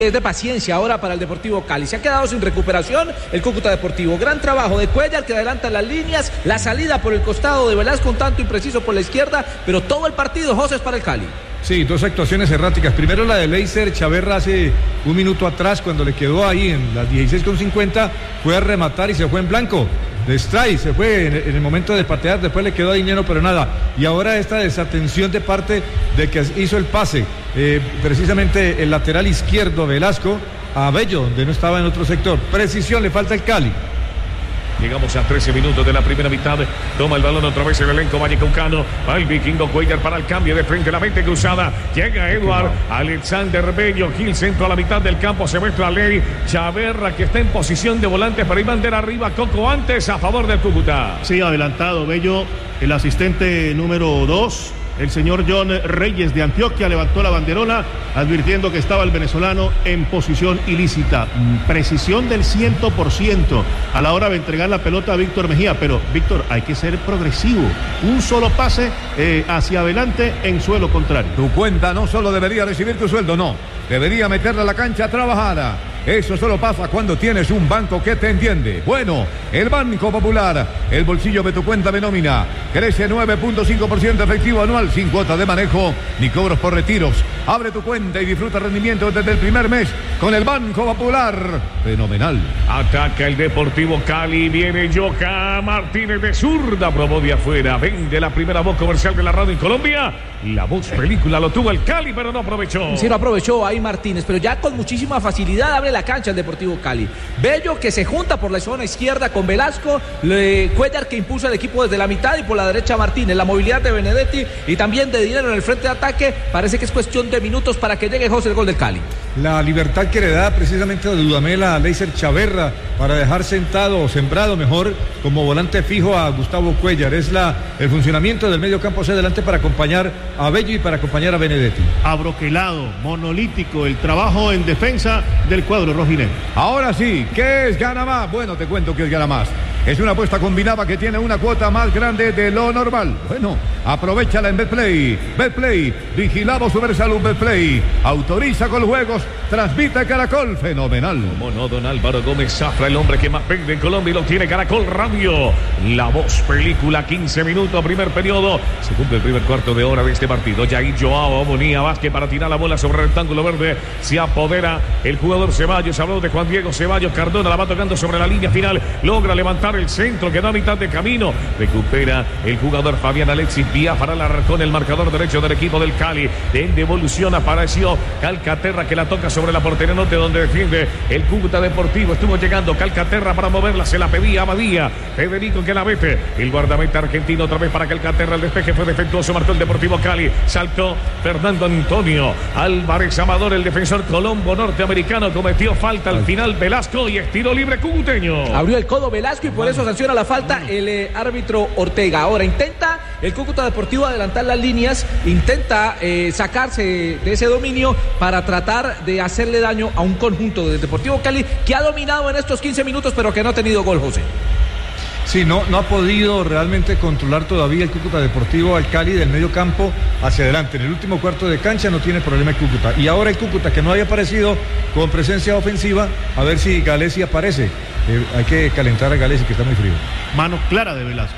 Es de paciencia ahora para el Deportivo Cali. Se ha quedado sin recuperación el Cúcuta Deportivo. Gran trabajo de Cuellar, que adelanta las líneas. La salida por el costado de Velasco, un tanto impreciso por la izquierda. Pero todo el partido, José, es para el Cali. Sí, dos actuaciones erráticas. Primero la de Leiser Chaverra hace un minuto atrás, cuando le quedó ahí en las 16:50, fue a rematar y se fue en blanco. De strike, se fue en el momento de patear, después le quedó a dinero, pero nada. Y ahora esta desatención de parte de que hizo el pase, precisamente el lateral izquierdo Velasco a Bello, donde no estaba en otro sector. Precisión, le falta el Cali. Llegamos a 13 minutos de la primera mitad. Toma el balón otra vez el elenco vallecaucano. Va el vikingo Cuellar para el cambio de frente. La mente cruzada. Llega Eduard. Alexander Bello. Gil centro a la mitad del campo. Se muestra Ley. Chaverra, que está en posición de volante. Pero hay bandera arriba. Coco antes a favor del Cúcuta. Sí, adelantado Bello. El asistente número 2. El señor John Reyes de Antioquia levantó la banderola advirtiendo que estaba el venezolano en posición ilícita. Precisión del 100% a la hora de entregar la pelota a Víctor Mejía. Pero, Víctor, hay que ser progresivo. Un solo pase hacia adelante en suelo contrario. Tu cuenta no solo debería recibir tu sueldo, no. Debería meterla a la cancha a trabajar. Eso solo pasa cuando tienes un banco que te entiende. Bueno, el Banco Popular, el bolsillo de tu cuenta de nómina, crece 9.5% efectivo anual, sin cuotas de manejo ni cobros por retiros. Abre tu cuenta y disfruta rendimiento desde el primer mes con el Banco Popular. Fenomenal. Ataca el Deportivo Cali, viene Yoka Martínez de zurda, probó de afuera. Vende la primera voz comercial de la radio en Colombia. La voz película lo tuvo el Cali, pero no aprovechó. Sí, no aprovechó ahí Martínez, pero ya con muchísima facilidad abre la cancha el Deportivo Cali. Bello, que se junta por la zona izquierda con Velasco. Cuellar, que impulsa el equipo desde la mitad, y por la derecha Martínez. La movilidad de Benedetti y también de Dinero en el frente de ataque. Parece que es cuestión de minutos para que llegue José el gol del Cali. La libertad que le da precisamente a Dudamel a Leiser Chaverra para dejar sentado o sembrado mejor como volante fijo a Gustavo Cuellar. Es el funcionamiento del medio campo hacia adelante para acompañar a Bello y para acompañar a Benedetti. Abroquelado, monolítico el trabajo en defensa del cuadro rojinegro. Ahora sí, ¿qué es Gana Más? Bueno, te cuento qué es Gana Más. Es una apuesta combinada que tiene una cuota más grande de lo normal. Bueno, aprovechala en Betplay. Betplay, vigilado Supersalud Betplay. Autoriza con juegos, transmite Caracol. Fenomenal. Como no, don Álvaro Gómez Zafra, el hombre que más vende en Colombia, y lo tiene Caracol Radio. La voz película, 15 minutos, primer periodo. Se cumple el primer cuarto de hora de este partido. Jair Joao Bonilla Vázquez para tirar la bola sobre el rectángulo verde. Se apodera el jugador Ceballos. Habló de Juan Diego Ceballos. Cardona la va tocando sobre la línea final. Logra levantar el centro, quedó a mitad de camino. Recupera el jugador Fabián Alexis Biafara Alarcón, el marcador derecho del equipo del Cali. En devolución apareció Calcaterra, que la toca sobre la portería norte, donde defiende el Cúcuta Deportivo. Estuvo llegando Calcaterra para moverla, se la pedía a Abadía. Federico, que la mete. El guardameta argentino otra vez para Calcaterra. El despeje fue defectuoso, marcó el Deportivo Cali. Saltó Fernando Antonio Álvarez Amador, el defensor colombo norteamericano. Cometió falta al final Velasco y es tiro libre cucuteño. Abrió el codo Velasco y por eso sanciona la falta el árbitro Ortega. Ahora intenta el Cúcuta Deportivo adelantar las líneas, intenta sacarse de ese dominio para tratar de hacerle daño a un conjunto del Deportivo Cali que ha dominado en estos 15 minutos pero que no ha tenido gol, José. Sí, no ha podido realmente controlar todavía el Cúcuta Deportivo al Cali del medio campo hacia adelante. En el último cuarto de cancha no tiene problema el Cúcuta. Y ahora el Cúcuta, que no había aparecido con presencia ofensiva, a ver si Galesi aparece. Hay que calentar a Galesi, que está muy frío. Mano clara de Velasco.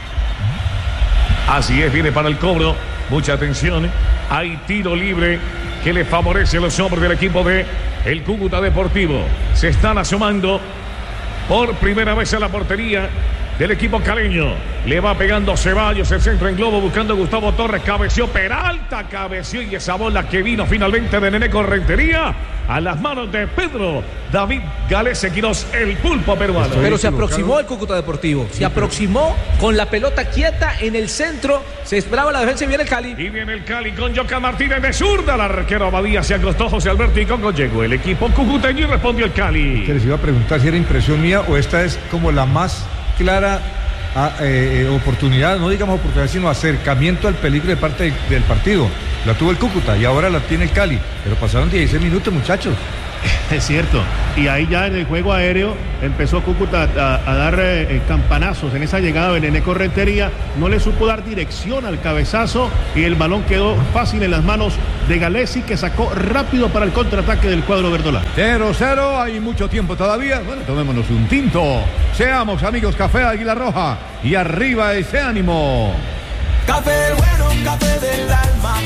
Así es, viene para el cobro. Mucha atención. Hay tiro libre que le favorece a los hombres del equipo de el Cúcuta Deportivo. Se están asomando por primera vez a la portería del equipo caleño. Le va pegando Ceballos, el centro en globo, buscando a Gustavo Torres. Cabeció Peralta, cabeció, y esa bola que vino finalmente de Nené Correntería a las manos de Pedro David Galese Quirós, el pulpo peruano. Pero se aproximó el Cúcuta Deportivo, se aproximó con la pelota quieta en el centro, se esperaba la defensa y viene el Cali. Y viene el Cali con Yoka Martínez de zurda, el arquero Abadía, se acostó José Alberto y Congo llegó el equipo cucuteño y respondió el Cali. Les iba a preguntar si era impresión mía o esta es como la más clara oportunidad, no digamos oportunidad, sino acercamiento al peligro de parte del partido. La tuvo el Cúcuta y ahora la tiene el Cali, pero pasaron 16 minutos, muchachos. Es cierto, y ahí ya en el juego aéreo empezó Cúcuta a dar campanazos en esa llegada de Nené Correntería. No le supo dar dirección al cabezazo y el balón quedó fácil en las manos de Galesi, que sacó rápido para el contraataque del cuadro verdolaga. 0-0, hay mucho tiempo todavía. Bueno, tomémonos un tinto. Seamos amigos, Café Águila Roja. Y arriba ese ánimo. Café bueno, café del alma.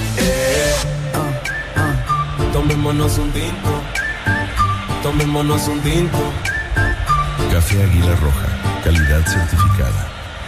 Tomémonos un tinto. Tomémonos un tinto. Café Águila Roja, calidad certificada.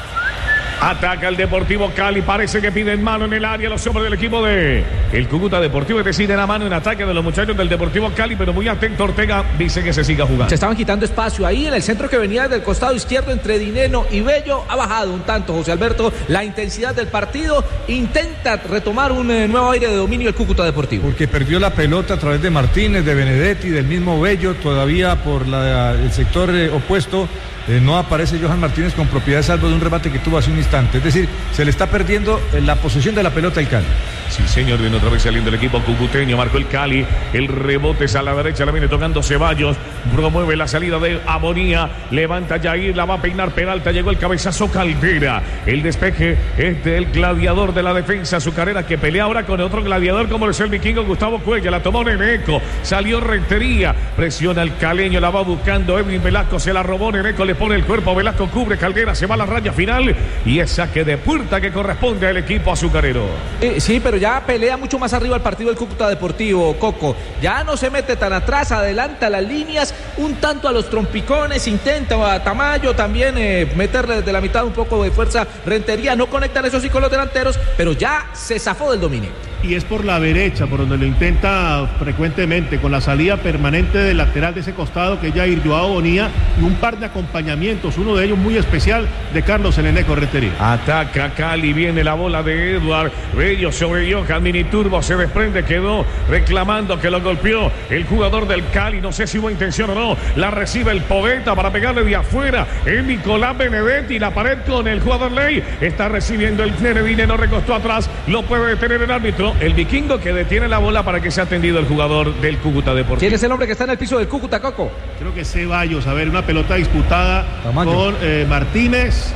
Ataca el Deportivo Cali, parece que piden mano en el área los hombres del equipo de el Cúcuta Deportivo, es decir, la mano en ataque de los muchachos del Deportivo Cali, pero muy atento Ortega, dice que se siga jugando. Se estaban quitando espacio ahí en el centro que venía del costado izquierdo entre Dineno y Bello, ha bajado un tanto José Alberto la intensidad del partido, intenta retomar un nuevo aire de dominio el Cúcuta Deportivo. Porque perdió la pelota a través de Martínez, de Benedetti, del mismo Bello, todavía por el sector opuesto. No aparece Johan Martínez con propiedad salvo de un remate que tuvo hace un instante. Es decir, se le está perdiendo la posesión de la pelota al Cali. Sí, señor, viene otra vez saliendo el equipo cucuteño, marcó el Cali, el rebote es a la derecha, la viene tocando Ceballos, promueve la salida de Amonía, levanta Yair, la va a peinar Peralta, llegó el cabezazo Caldera, el despeje es del gladiador de la defensa azucarera que pelea ahora con otro gladiador como es el vikingo Gustavo Cuella, la tomó Neneco, salió Rentería, presiona al caleño, la va buscando Edwin Velasco, se la robó Neneco, le pone el cuerpo, Velasco cubre, Caldera se va a la raya final y es saque de puerta que corresponde al equipo azucarero. Sí, pero ya pelea mucho más arriba el partido del Cúcuta Deportivo, Coco. Ya no se mete tan atrás, adelanta las líneas, un tanto a los trompicones, intenta a Tamayo también meterle desde la mitad un poco de fuerza. Rentería, no conectan eso sí con los delanteros, pero ya se zafó del dominio. Y es por la derecha, por donde lo intenta frecuentemente, con la salida permanente del lateral de ese costado que es Jair Joao Bonilla y un par de acompañamientos, uno de ellos muy especial de Carlos Neneco Rentería. Ataca Cali, viene la bola de Edward, Bello sobre Johan, mini turbo se desprende, quedó reclamando que lo golpeó el jugador del Cali, no sé si hubo intención o no, la recibe el Poveda para pegarle de afuera, el Nicolás Benedetti, la pared con el jugador Ley, está recibiendo el Nenedine, no recostó atrás, lo puede detener el árbitro. El vikingo que detiene la bola para que sea atendido el jugador del Cúcuta Deportivo. ¿Quién es el hombre que está en el piso del Cúcuta, Coco? Creo que Ceballos, a ver, una pelota disputada con Martínez.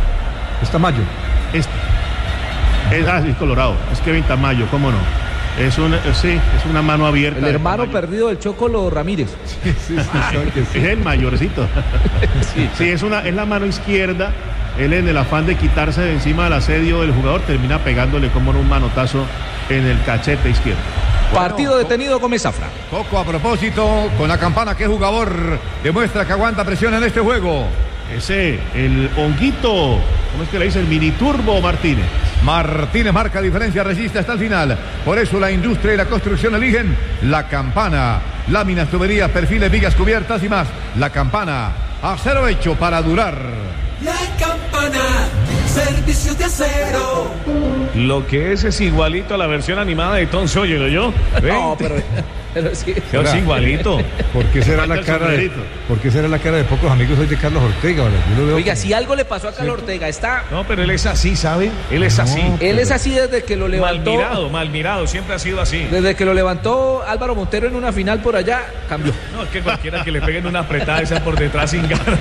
Es Tamayo. Es Colorado, es Kevin Tamayo, ¿cómo no? Es una mano abierta. El hermano perdido del Chocolo Ramírez. Sí, es el mayorcito. Sí, es la mano izquierda. Él en el afán de quitarse de encima del asedio del jugador termina pegándole como un manotazo en el cachete izquierdo. Partido detenido con Zafra. Coco, a propósito, con la campana, ¿qué jugador demuestra que aguanta presión en este juego? El honguito, ¿cómo es que le dice? El mini turbo Martínez. Martínez marca diferencia, resiste hasta el final. Por eso la industria y la construcción eligen la campana. Láminas, tuberías, perfiles, vigas cubiertas y más. La campana, acero hecho para durar. La campana, servicios de acero. Lo que es igualito a la versión animada de Tom Sawyer, ¿yo? No, pero sí. Es igualito. ¿Por qué será la cara de pocos amigos hoy de Carlos Ortega? Oiga, si algo le pasó a Carlos Ortega, está... No, pero él es así, ¿sabe? Él es así. Él es así desde que lo levantó. Mal mirado, siempre ha sido así. Desde que lo levantó Álvaro Montero en una final por allá, cambió. No, es que cualquiera que le peguen una apretada esa por detrás sin ganas.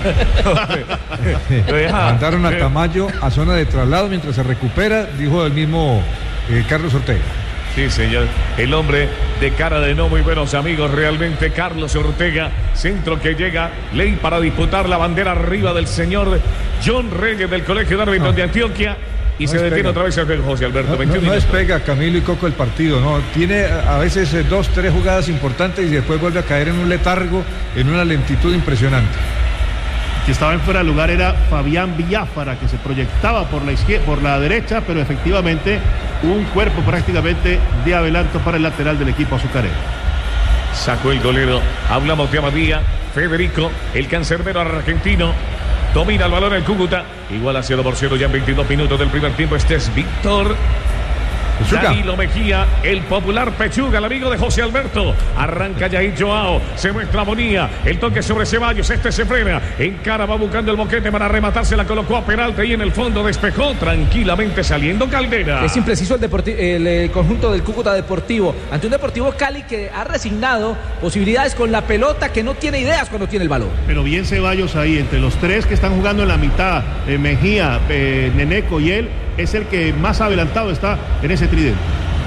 Mandaron a Tamayo a zona de traslado mientras se recupera, dijo el mismo Carlos Ortega. Sí, señor. El hombre de cara de no muy buenos amigos, realmente Carlos Ortega. Centro que llega, Ley para disputar la bandera arriba del señor John Reyes del Colegio de Árbitros de Antioquia. Y se detiene otra vez el juego, José Alberto. No despega Camilo y Coco el partido, no. Tiene a veces 2, 3 jugadas importantes y después vuelve a caer en un letargo, en una lentitud impresionante. Que estaba en fuera de lugar era Fabián Villafara, que se proyectaba por la izquierda, por la derecha, pero efectivamente un cuerpo prácticamente de adelanto para el lateral del equipo azucarero. Sacó el golero, hablamos de Amadía, Federico, el cancerbero argentino, domina el balón el Cúcuta, igual a 0-0 ya en 22 minutos del primer tiempo. Este es Víctor Danilo Mejía, el popular Pechuga, el amigo de José Alberto. Arranca Yair Joao, se muestra Bonilla, el toque sobre Ceballos, este se frena, encara, va buscando el boquete para rematar, se la colocó a Peralta y en el fondo despejó tranquilamente saliendo Caldera. Es impreciso el conjunto del Cúcuta Deportivo ante un Deportivo Cali que ha resignado posibilidades con la pelota, que no tiene ideas cuando tiene el balón. Pero bien Ceballos ahí, entre los tres que están jugando en la mitad, Mejía, Neneco y él, es el que más adelantado está en ese tridente.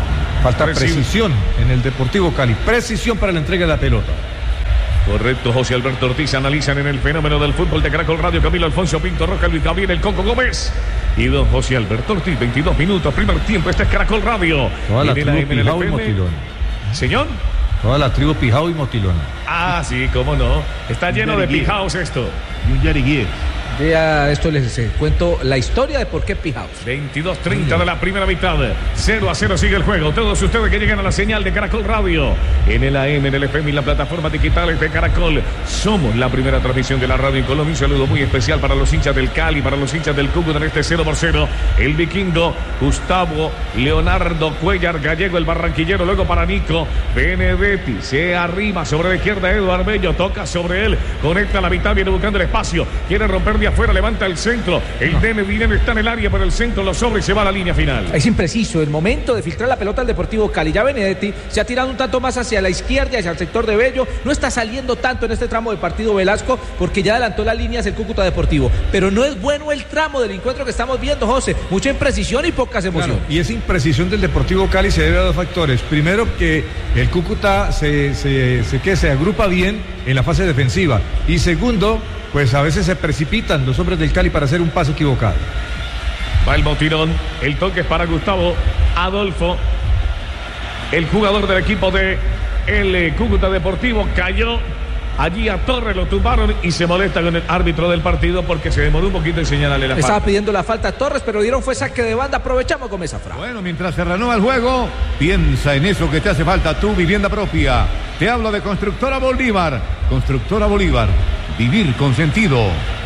Falta precisión en el Deportivo Cali. Precisión para la entrega de la pelota. Correcto, José Alberto Ortiz. Analizan en el fenómeno del fútbol de Caracol Radio Camilo Alfonso Pinto Roja, Luis Gabriel El Coco Gómez y don José Alberto Ortiz. 22 minutos, primer tiempo. Este es Caracol Radio. Toda la tribu Pijao y Motilón. Señor. Toda la tribu Pijao y Motilón. Ah, sí, cómo no. Está lleno de pijaos esto. Y un yariguíes. Ya esto les cuento la historia de por qué Pijaos. 22:30 de la primera mitad. 0-0 sigue el juego. Todos ustedes que llegan a la señal de Caracol Radio en el AM, en el FM y la plataforma digitales de Caracol. Somos la primera transmisión de la radio en Colombia. Un saludo muy especial para los hinchas del Cali, para los hinchas del Cúcuta en este 0-0. El vikingo Gustavo Leonardo Cuellar Gallego, el barranquillero. Luego para Nico Benedetti. Se arrima sobre la izquierda Eduardo Bello. Toca sobre él. Conecta a la mitad. Viene buscando el espacio. Quiere romper de afuera. Levanta el centro. El Dinero está en el área, pero el centro lo sobra y se va a la línea final. Es impreciso el momento de filtrar la pelota al Deportivo Cali. Ya Benedetti se ha tirado un tanto más hacia la izquierda, hacia el sector de Bello. No está saliendo tanto en este tramo del partido Velasco porque ya adelantó las líneas el Cúcuta Deportivo. Pero no es bueno el tramo del encuentro que estamos viendo, José. Mucha imprecisión y pocas emociones. Claro, y esa imprecisión del Deportivo Cali se debe a dos factores. Primero, que el Cúcuta se agrupa bien en la fase defensiva. Y segundo, pues a veces se precipitan los hombres del Cali para hacer un pase equivocado. Va el motirón, el toque es para Gustavo Adolfo, el jugador del equipo de el Cúcuta Deportivo. Cayó allí a Torres, lo tumbaron y se molesta con el árbitro del partido porque se demoró un poquito en señalarle la falta. Estaba pidiendo la falta a Torres, pero dieron fue saque de banda. Aprovechamos con esa frase. Bueno, mientras se reanuda el juego, piensa en eso que te hace falta, tu vivienda propia. Te hablo de Constructora Bolívar. Constructora Bolívar, vivir con sentido.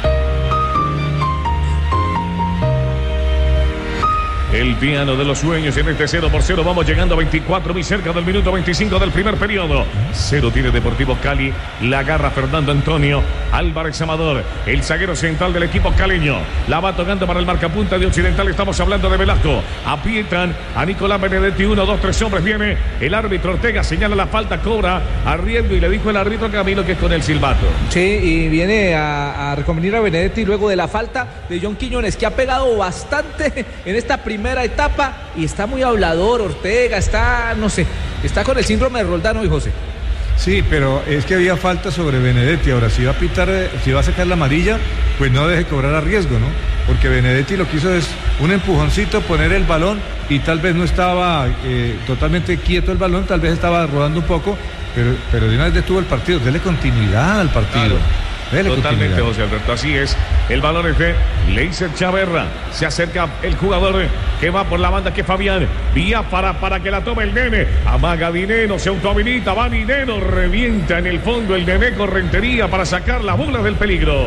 El piano de los sueños en este 0-0. Vamos llegando a 24, muy cerca del minuto 25 del primer periodo. 0 tiene Deportivo Cali. La agarra Fernando Antonio Álvarez Amador, el zaguero central del equipo caleño. La va tocando para el marcapunta de Occidental. Estamos hablando de Velasco. Aprietan a Nicolás Benedetti. 1, 2, 3 hombres. Viene el árbitro Ortega. Señala la falta, cobra a riesgo y le dijo el árbitro Camilo que es con el silbato. Sí, y viene a reconvenir a Benedetti luego de la falta de John Quiñones, que ha pegado bastante en esta primera etapa y está muy hablador. Ortega está, no sé, está con el síndrome de Roldán hoy, José. Sí, pero es que había falta sobre Benedetti. Ahora, si va a pitar, si va a sacar la amarilla, pues no deje cobrar a riesgo, ¿no? Porque Benedetti lo que hizo es un empujoncito, poner el balón y tal vez no estaba totalmente quieto el balón, tal vez estaba rodando un poco, pero de una vez detuvo el partido. Dele continuidad al partido. Claro. Totalmente, José Alberto, así es. El balón es de Leiser Chaverra. Se acerca el jugador que va por la banda, que es Fabián. Vía para que la tome el nene. Amaga Dinero, se autohabilita. Va Dinero, revienta en el fondo el nene Correntería para sacar la bola del peligro.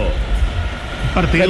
Partido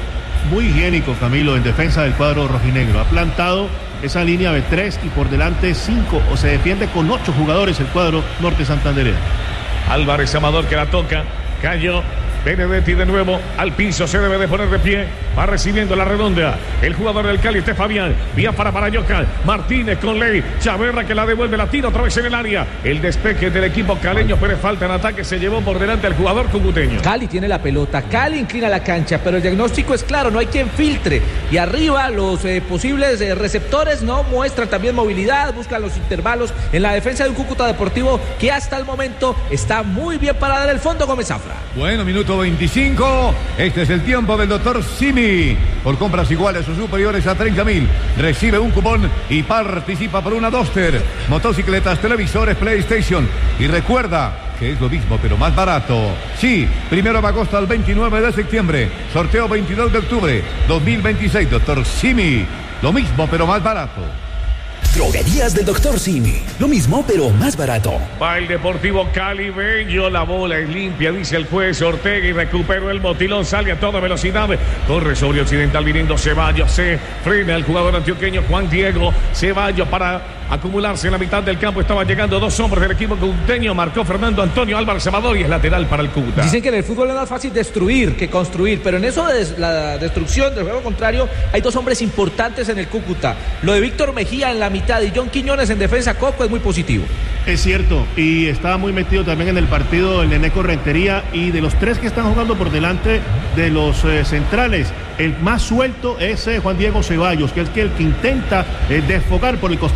muy higiénico, Camilo, en defensa del cuadro rojinegro. Ha plantado esa línea de 3 y por delante 5, o se defiende con 8 jugadores el cuadro norte santandereano. Álvarez Amador que la toca. Cayó Benedetti de nuevo al piso, se debe de poner de pie, va recibiendo la redonda el jugador del Cali, este Fabián, vía para Yocan, Martínez con Ley, Chaverra que la devuelve, la tira otra vez en el área, el despeje del equipo caleño, pero falta en ataque, se llevó por delante al jugador cucuteño. Cali tiene la pelota, Cali inclina la cancha, pero el diagnóstico es claro, no hay quien filtre, y arriba los posibles receptores no muestran también movilidad, buscan los intervalos en la defensa de un Cúcuta Deportivo que hasta el momento está muy bien parada en el fondo. Gómez Zafra. Bueno, minuto 25, este es el tiempo del doctor Simi. Por compras iguales o superiores a 30.000, recibe un cupón y participa por una Duster, motocicletas, televisores, PlayStation. Y recuerda que es lo mismo pero más barato. Sí, 1 de agosto al 29 de septiembre, sorteo 22 de octubre 2026, doctor Simi. Lo mismo pero más barato. Droguerías del Dr. Simi. Lo mismo, pero más barato. Va el Deportivo Cali, Bello. La bola es limpia, dice el juez Ortega. Y recuperó el motilón. Sale a toda velocidad. Corre sobre Occidental viniendo Ceballos. Se frena el jugador antioqueño Juan Diego Ceballos para acumularse en la mitad del campo. Estaban llegando 2 hombres del equipo cucuteño. Marcó Fernando Antonio Álvarez Amador y es lateral para el Cúcuta. Dicen que en el fútbol es más fácil destruir que construir, pero en eso de la destrucción del juego contrario hay 2 hombres importantes en el Cúcuta. Lo de Víctor Mejía en la mitad y John Quiñones en defensa, Coco, es muy positivo. Es cierto, y estaba muy metido también en el partido el Nené Correntería, y de los 3 que están jugando por delante de los centrales, el más suelto es Juan Diego Ceballos, que es el que intenta desfogar por el costado derecho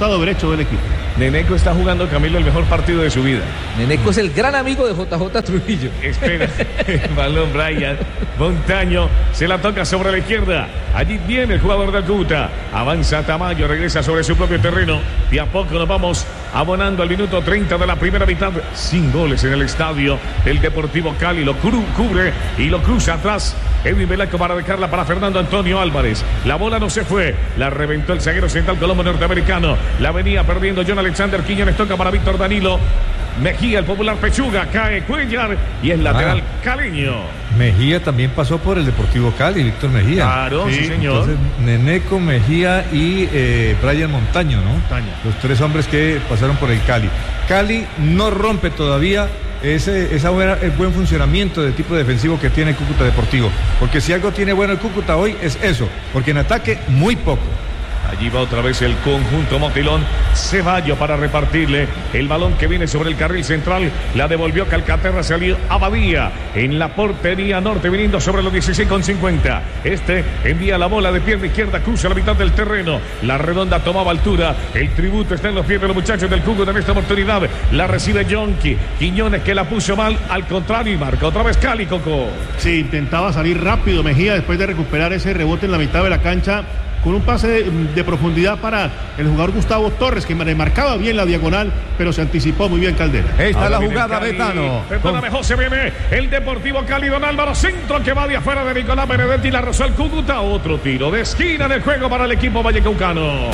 muchacho del equipo. Neneco está jugando, Camilo, el mejor partido de su vida. Neneco es el gran amigo de JJ Trujillo. Espera, el balón Brian Montaño, se la toca sobre la izquierda. Allí viene el jugador del Cúcuta. Avanza Tamayo, regresa sobre su propio terreno. De a poco nos vamos abonando al minuto 30 de la primera mitad. Sin goles en el estadio del Deportivo Cali. Lo cubre y lo cruza atrás Edwin Velasco para dejarla para Fernando Antonio Álvarez. La bola no se fue, la reventó el zaguero central colombo norteamericano. La venía perdiendo John Alexander Quiñones, toca para Víctor Danilo Mejía, el popular Pechuga, cae Cuellar y es lateral caleño. Mejía también pasó por el Deportivo Cali, Víctor Mejía. Claro, sí señor. Entonces, Neneco, Mejía y Brian Montaño, ¿no? Los tres hombres que pasaron por el Cali. Cali no rompe todavía el buen funcionamiento del tipo defensivo que tiene el Cúcuta Deportivo, porque si algo tiene bueno el Cúcuta hoy es eso, porque en ataque muy poco. Allí va otra vez el conjunto Motilón. Ceballos para repartirle el balón que viene sobre el carril central. La devolvió Calcaterra, salió Abadía en la portería norte, viniendo sobre los 16,50. Este envía la bola de pierna izquierda, cruza la mitad del terreno. La redonda tomaba altura. El tributo está en los pies de los muchachos del Cúcuta en esta oportunidad. La recibe Yonki. Quiñones, que la puso mal, al contrario, y marca otra vez Cali, Coco. Sí, intentaba salir rápido Mejía después de recuperar ese rebote en la mitad de la cancha, con un pase de profundidad para el jugador Gustavo Torres, que marcaba bien la diagonal, pero se anticipó muy bien Caldera. Esta es la jugada, Betano. Perdóname, José, viene el Deportivo Cali, Don Álvaro, centro que va de afuera de Nicolás Benedetti, la rozó el Cúcuta, otro tiro de esquina del juego para el equipo vallecaucano.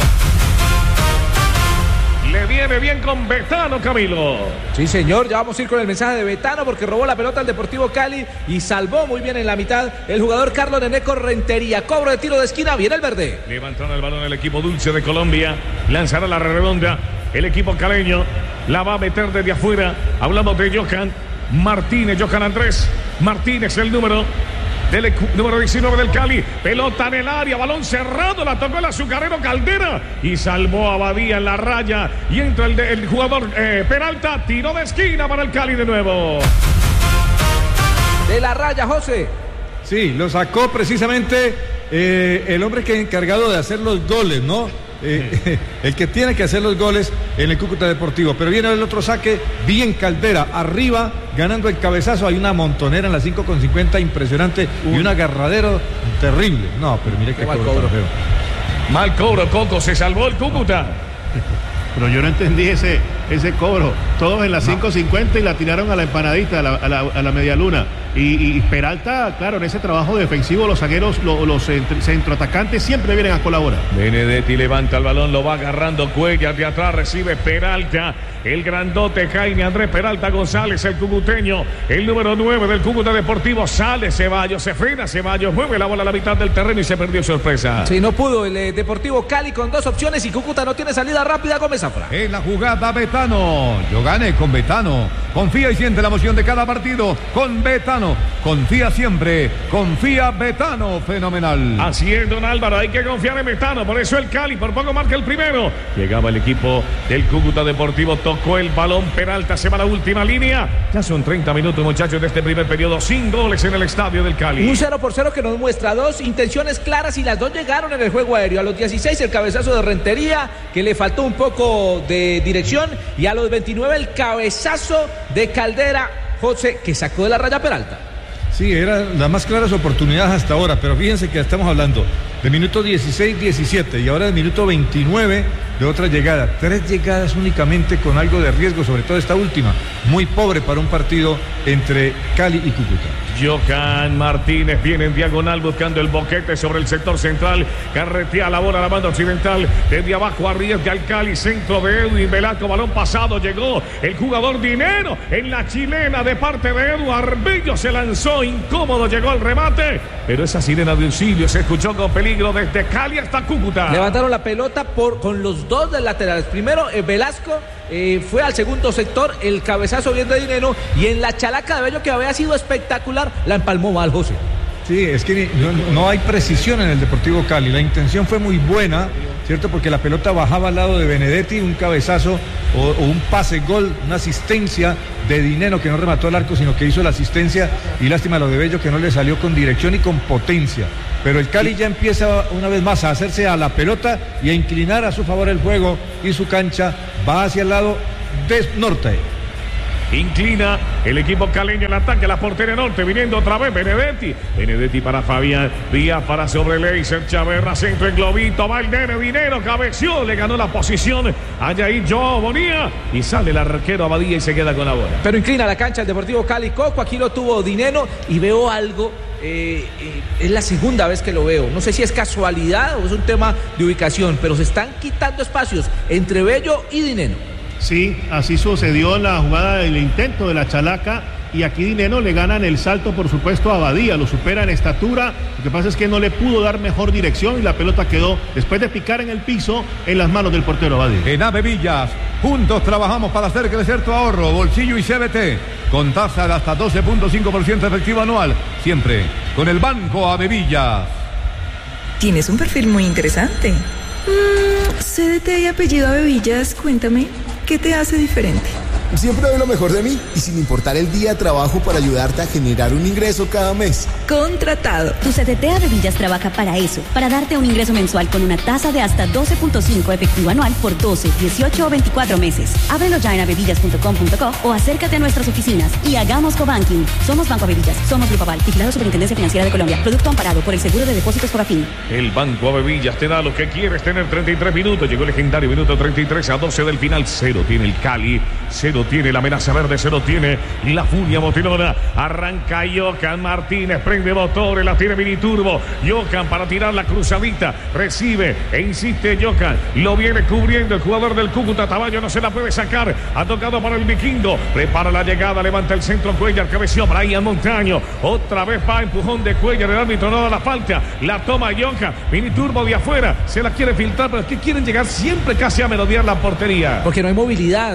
Le viene bien con Betano, Camilo. Sí, señor, ya vamos a ir con el mensaje de Betano porque robó la pelota al Deportivo Cali y salvó muy bien en la mitad el jugador Carlos Neneco Rentería. Cobro de tiro de esquina, viene el verde. Levantaron el balón el equipo Dulce de Colombia, lanzará la redonda el equipo caleño, la va a meter desde afuera. Hablamos de Johan Martínez, Johan Andrés Martínez, el número 19 del Cali, pelota en el área, balón cerrado, la tocó el azucarero Caldera y salvó a Abadía en la raya y entra el jugador Peralta, tiro de esquina para el Cali de nuevo. De la raya, José. Sí, lo sacó precisamente el hombre que es encargado de hacer los goles, ¿no? El que tiene que hacer los goles en el Cúcuta Deportivo. Pero viene el otro saque, bien Caldera, arriba, ganando el cabezazo. Hay una montonera en la 5,50 impresionante y un agarradero terrible. No, pero mire qué cobro. Mal cobro, Coco, se salvó el Cúcuta. Pero yo no entendí ese cobro. Todos en la 5.50 y la tiraron a la empanadita, a la media luna. Y Peralta, claro, en ese trabajo defensivo, los zagueros, los centroatacantes siempre vienen a colaborar. Benedetti levanta el balón, lo va agarrando Cuellar de atrás, recibe Peralta, el grandote Jaime Andrés Peralta González, el cucuteño, el número 9 del Cúcuta Deportivo. Sale Ceballos, se frena Ceballos, mueve la bola a la mitad del terreno y se perdió, sorpresa. Sí, no pudo el Deportivo Cali con dos opciones y Cúcuta no tiene salida rápida. Gómez Zafra. En la jugada, Betano. Yo gané con Betano. Confía y siente la emoción de cada partido con Betano. Confía siempre, confía Betano, fenomenal. Así es, don Álvaro, hay que confiar en Betano, por eso el Cali, por poco marca el primero. Llegaba el equipo del Cúcuta Deportivo, tocó el balón, Peralta se va a la última línea. Ya son 30 minutos, muchachos, de este primer periodo, sin goles en el estadio del Cali. Un 0-0 que nos muestra dos intenciones claras y las dos llegaron en el juego aéreo. A los 16 el cabezazo de Rentería, que le faltó un poco de dirección, y a los 29 el cabezazo de Caldera, José, que sacó de la raya Peralta. Sí, eran las más claras oportunidades hasta ahora, pero fíjense que estamos hablando de minuto 16-17 y ahora del minuto 29 de otra llegada. 3 llegadas únicamente con algo de riesgo, sobre todo esta última. Muy pobre para un partido entre Cali y Cúcuta. Johan Martínez viene en diagonal buscando el boquete sobre el sector central. Carretea la bola a la banda occidental. Desde abajo arriesga al Cali. Centro de Edwin Velasco. Balón pasado. Llegó el jugador Dinero en la chilena de parte de Edu Arbello. Se lanzó incómodo. Llegó el remate. Pero esa sirena de auxilio se escuchó con peligro desde Cali hasta Cúcuta. Levantaron la pelota con los dos del laterales. Primero Velasco. Fue al segundo sector, el cabezazo bien de Dinero, y en la chalaca de Bello, que había sido espectacular, la empalmó mal, José. Sí, es que no hay precisión en el Deportivo Cali. La intención fue muy buena, ¿cierto? Porque la pelota bajaba al lado de Benedetti, un cabezazo o un pase gol, una asistencia de Dineno que no remató el arco, sino que hizo la asistencia, y lástima lo de Bello que no le salió con dirección y con potencia. Pero el Cali ya empieza una vez más a hacerse a la pelota y a inclinar a su favor el juego, y su cancha va hacia el lado de norte. Inclina el equipo caleño en ataque a la portería norte, viniendo otra vez Benedetti para Fabián, Díaz para sobre Leiser, Chaverra, centro en globito, va el Dinero, cabeció, le ganó la posición a Yair Joao Bonilla y sale el arquero Abadía y se queda con la bola. Pero inclina la cancha el Deportivo Cali. Coco, aquí lo tuvo Dineno y veo algo. Es la segunda vez que lo veo. No sé si es casualidad o es un tema de ubicación, pero se están quitando espacios entre Bello y Dineno. Sí, así sucedió en la jugada del intento de la Chalaca, y aquí Dineno le ganan el salto, por supuesto, a Abadía, lo supera en estatura. Lo que pasa es que no le pudo dar mejor dirección y la pelota quedó, después de picar en el piso, en las manos del portero Abadía. En AVE Villas, juntos trabajamos para hacer crecer tu ahorro, bolsillo y CBT, con tasa de hasta 12.5% efectivo anual, siempre con el Banco AVE Villas. Tienes un perfil muy interesante. CDT y apellido AVE Villas, cuéntame, ¿qué te hace diferente? Siempre doy lo mejor de mí y sin importar el día trabajo para ayudarte a generar un ingreso cada mes. Contratado. Tu CDT AVE Villas trabaja para eso, para darte un ingreso mensual con una tasa de hasta 12.5 efectivo anual por 12, 18 o 24 meses. Ábrelo ya en avevillas.com.co o acércate a nuestras oficinas y hagamos cobanking. Somos Banco AVE Villas, somos Grupo Aval, vigilado Superintendencia Financiera de Colombia. Producto amparado por el Seguro de Depósitos Fogafín. El Banco AVE Villas te da lo que quieres tener. 33 minutos, llegó el legendario minuto 33 a 12 del final. 0 tiene el Cali, 0 tiene la amenaza verde, 0 tiene la furia motilona. Arranca Johan Martínez, prende motores, la tiene Miniturbo. Johan para tirar la cruzadita, recibe e insiste Johan, lo viene cubriendo el jugador del Cúcuta. Tamayo no se la puede sacar, ha tocado para el Vikingo, prepara la llegada, levanta el centro Cuellar, cabeció Brian Montaño, otra vez va empujón de Cuellar, el árbitro no da la falta, la toma Johan, Miniturbo de afuera, se la quiere filtrar, pero es que quieren llegar siempre casi a merodear la portería. Porque no hay movilidad.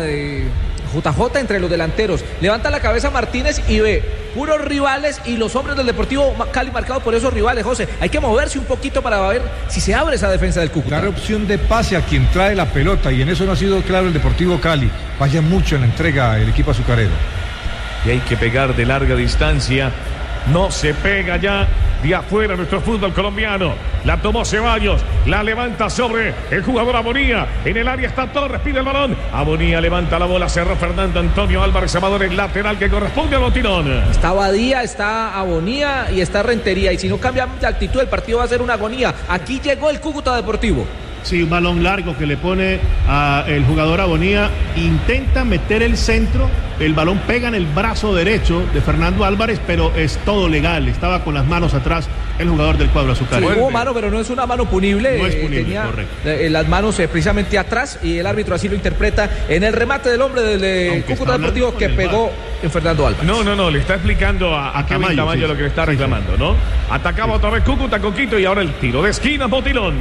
JJ entre los delanteros, levanta la cabeza Martínez y ve puros rivales y los hombres del Deportivo Cali marcados por esos rivales. José, hay que moverse un poquito para ver si se abre esa defensa del Cúcuta. Dar opción de pase a quien trae la pelota, y en eso no ha sido claro el Deportivo Cali. Falla mucho en la entrega el equipo azucarero. Y hay que pegar de larga distancia, no se pega ya de afuera nuestro fútbol colombiano. La tomó Ceballos, la levanta sobre el jugador Abonía. En el área está Torres, pide el balón. Abonía levanta la bola, cerró Fernando Antonio Álvarez Amador, el lateral que corresponde a Botirón. Está Abadía, está Abonía y está Rentería. Y si no cambiamos de actitud, el partido va a ser una agonía. Aquí llegó el Cúcuta Deportivo. Sí, un balón largo que le pone a el jugador Abonía, intenta meter el centro, el balón pega en el brazo derecho de Fernando Álvarez, pero es todo legal, estaba con las manos atrás el jugador del cuadro azucarero. Sí, hubo mano, pero no es una mano punible. No es punible, tenía correcto. Las manos precisamente atrás, y el árbitro así lo interpreta en el remate del hombre del Cúcuta Deportivo que pegó en Fernando Álvarez. No, le está explicando a Kevin Tamayo lo que le está reclamando, ¿no? Atacaba otra vez Cúcuta, Coquito, y ahora el tiro de esquina, Botilón.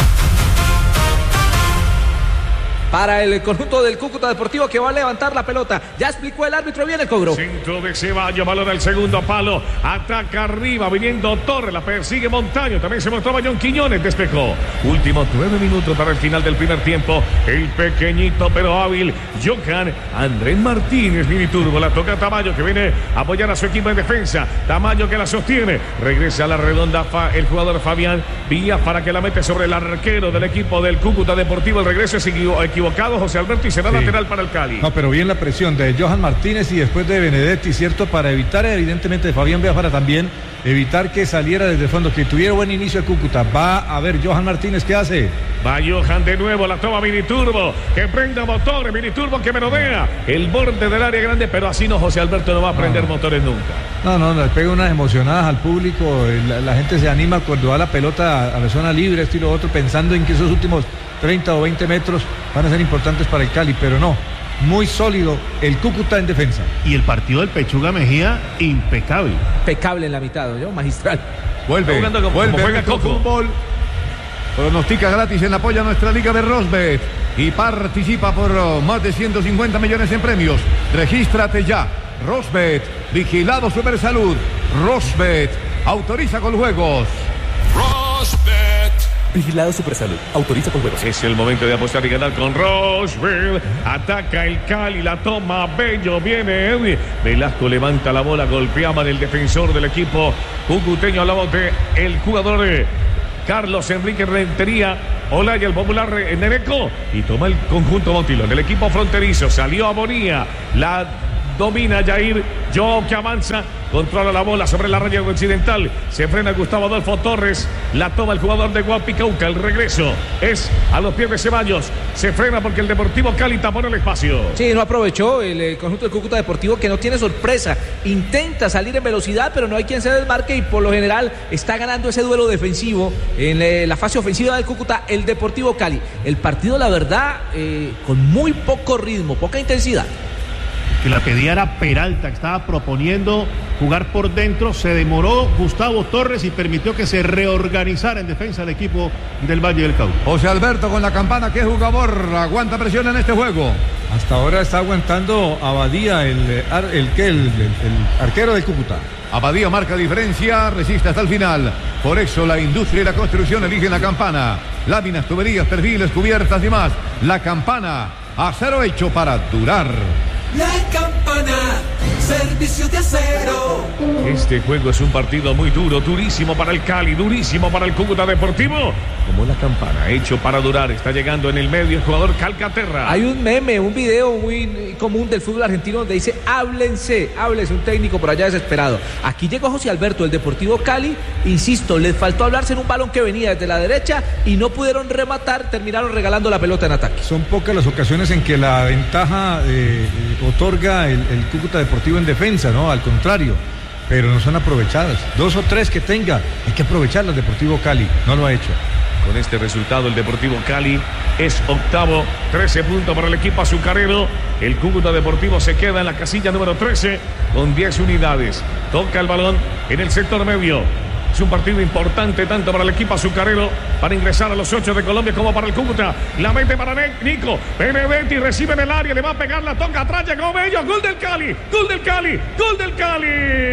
Para el conjunto del Cúcuta Deportivo, que va a levantar la pelota. Ya explicó el árbitro, viene el cobro. Centro de Ceballos, balón al segundo palo. Ataca arriba, viniendo Torres, la persigue Montaño. También se mostraba John Quiñones, despejó. Últimos 9 minutos para el final del primer tiempo. El pequeñito pero hábil Johan Andrés Martínez, Miniturbo. La toca Tamayo, que viene a apoyar a su equipo en defensa. Tamayo que la sostiene. Regresa a la redonda el jugador Fabián Vías para que la mete sobre el arquero del equipo del Cúcuta Deportivo. El regreso es equivocado, José Alberto, y será lateral para el Cali. No, pero bien la presión de Johan Martínez y después de Benedetti, ¿cierto? Para evitar, evidentemente, de Fabián Vías, para también evitar que saliera desde el fondo, que tuviera buen inicio de Cúcuta. Va a ver Johan Martínez, ¿qué hace? Va Johan de nuevo, la toma Miniturbo, que prenda motores, Miniturbo que merodea el borde del área grande, pero así no, José Alberto no va a prender motores nunca. No, le pega unas emocionadas al público, la gente se anima cuando va la pelota a la zona libre, esto y lo otro, pensando en que esos últimos 30 o 20 metros van a ser importantes para el Cali, pero no. Muy sólido el Cúcuta en defensa. Y el partido del Pechuga Mejía, impecable. Impecable en la mitad, ¿no? Magistral. Vuelve juega fútbol. Pronostica gratis en apoyo a nuestra liga de Rosbet y participa por más de 150 millones en premios. Regístrate ya. Rosbet, vigilado Supersalud. Rosbet, autoriza con juegos. Rosbet, Vigilado Supersalud. Autoriza con huevos. Es el momento de apostar y ganar con Rocheville. Ataca el Cali, la toma Bello, viene Edwin. Velasco levanta la bola, golpeaba el defensor del equipo cucuteño a la voz de el jugador Carlos Enrique Rentería. Olaya, el popular Nereco, y toma el conjunto Montilo. El equipo fronterizo salió a Bonilla, la domina Jair, Joao que avanza, controla la bola sobre la raya occidental, se frena Gustavo Adolfo Torres, la toma el jugador de Guapicauca, el regreso es a los pies de Ceballos, se frena porque el Deportivo Cali tapó el espacio. Sí, no aprovechó el conjunto del Cúcuta Deportivo, que no tiene sorpresa, intenta salir en velocidad, pero no hay quien se desmarque y por lo general está ganando ese duelo defensivo en la fase ofensiva del Cúcuta, el Deportivo Cali. El partido, la verdad, con muy poco ritmo, poca intensidad. Que la pedía era Peralta, que estaba proponiendo jugar por dentro, se demoró Gustavo Torres y permitió que se reorganizara en defensa del equipo del Valle del Cauca. José Alberto con la campana, ¿qué jugador aguanta presión en este juego? Hasta ahora está aguantando Abadía, el arquero del Cúcuta. Abadía marca diferencia, resiste hasta el final. Por eso la industria y la construcción eligen la campana. Láminas, tuberías, perfiles, cubiertas y más. La campana, acero hecho para durar. La Campana, servicio de acero. Este juego es un partido muy duro, durísimo para el Cali, durísimo para el Cúcuta Deportivo. Como la campana, hecho para durar, está llegando en el medio el jugador Calcaterra. Hay un meme, un video muy común del fútbol argentino donde dice háblense, un técnico por allá desesperado. Aquí llegó José Alberto, el Deportivo Cali, insisto, les faltó hablarse en un balón que venía desde la derecha y no pudieron rematar, terminaron regalando la pelota en ataque. Son pocas las ocasiones en que la ventaja otorga el Cúcuta Deportivo en defensa, ¿no? Al contrario, pero no son aprovechadas. 2 o 3 que tenga, hay que aprovecharlas. El Deportivo Cali no lo ha hecho. Con este resultado, el Deportivo Cali es octavo, 13 puntos para el equipo azucarero. El Cúcuta Deportivo se queda en la casilla número 13 con 10 unidades. Toca el balón en el sector medio. Es un partido importante tanto para el equipo azucarero para ingresar a los 8 de Colombia como para el Cúcuta. La mete para Nico Benedetti, recibe en el área, le va a pegar, la toca atrás, llegó Bello, gol del Cali, gol del Cali, gol del Cali.